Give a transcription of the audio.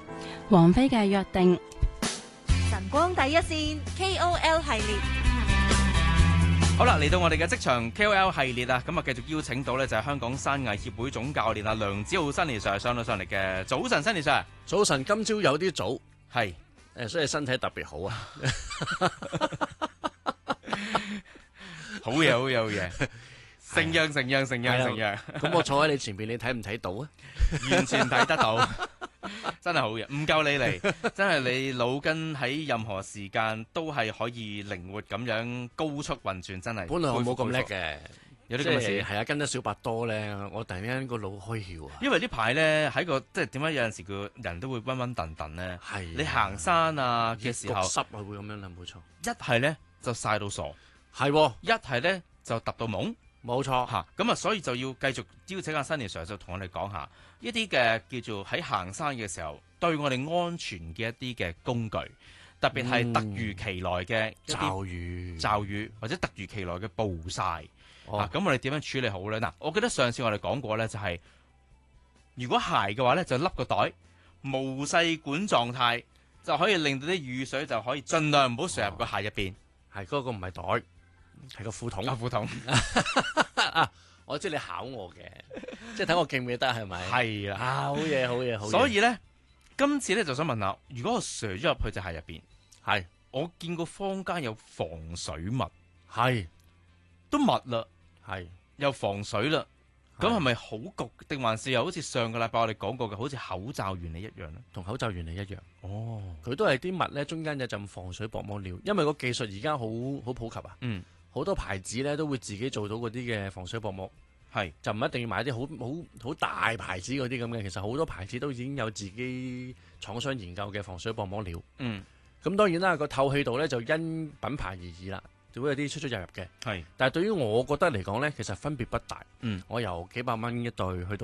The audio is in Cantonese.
王菲嘅約定。 晨光第一線 KOL 系列。 好啦，嚟到我哋嘅職場 KOL 系列啊，咁啊繼續邀請到呢就係香港山藝協會總教練啊梁梓浩 Sunny Sir 上到上嚟嘅。早晨 Sunny Sir。 早晨，今朝有啲早， 係所以身體特別好啊！ 好嘢，好嘢，好嘢！承讓，承讓，承讓，承讓。 咁我坐喺你前邊，你睇唔睇到啊？ 完全睇得到，真係好嘢，唔夠你嚟，真係你腦筋喺任何時間都係可以靈活咁樣高速運轉，真係。 本來我冇咁叻嘅， 有啲咁嘅事係啊，跟得小白多咧，我突然間個腦開竅啊！ 因為呢排咧喺個即係點解有陣時個人都會暈暈頓頓咧？ 係你行山啊嘅時候， 濕啊會咁樣啦，冇錯。 一係咧就曬到傻， 係一係咧就揼到懵。 冇錯嚇，咁啊，所以就要繼續邀請阿 Sunny Sir 就同我哋講下一啲嘅叫做喺行山嘅時候對我哋安全嘅一啲嘅工具，特別係突如其來嘅驟雨或者突如其來嘅暴曬。咁我哋點樣處理好咧？嗱，我記得上次我哋講過咧，就係如果鞋嘅話咧，就笠個袋，無細管狀態就可以令到啲雨水就可以盡量唔好射入個鞋入邊。 係嗰個唔係袋。係個褲筒褲筒啊！我知你考我嘅，即係睇我記唔記得係咪？ 係啦， 好嘢，好嘢，好嘢。 所以咧，今次咧就想問下，如果我射咗入去隻鞋入邊， 係我見過坊間有防水襪， 係都密啦， 係又防水啦，咁係咪好焗？定還是又好似上個禮拜我哋講過嘅，好似口罩原理一樣咧？ 同口罩原理一樣。 哦， 佢都係啲襪咧，中間有陣防水薄膜料，因為個技術而家好普及啊。 嗯。 好多牌子咧都會自己做到嗰啲嘅防水薄膜， 係就唔一定要買啲好大牌子嗰啲咁嘅。其實好多牌子都已經有自己廠商研究嘅防水薄膜料。 嗯， 咁當然啦，個透氣度咧就因品牌而異啦，就會有啲出入嘅。 係， 但係對於我覺得嚟講咧，其實分別不大。 嗯， 我由幾百蚊一對去到